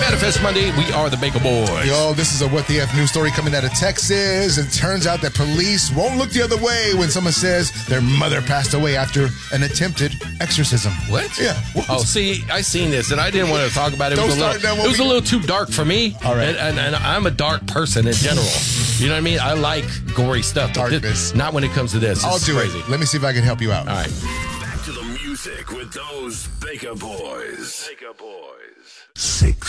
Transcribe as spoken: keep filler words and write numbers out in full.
Manifest Monday, we are the Baker Boys. Yo, this is a What the F news story coming out of Texas. It turns out that police won't look the other way when someone says their mother passed away after an attempted exorcism. What? Yeah. What? Oh, see, I seen this, and I didn't want to talk about it. It Don't was, a start little, that it was a little too dark for me. All right. And, and, and I'm a dark person in general. You know what I mean? I like gory stuff. But Darkness. This, not when it comes to this. I'll It's do crazy. it. Let me see if I can help you out. All right. Back to the music with those Baker Boys. Baker Boys. Six.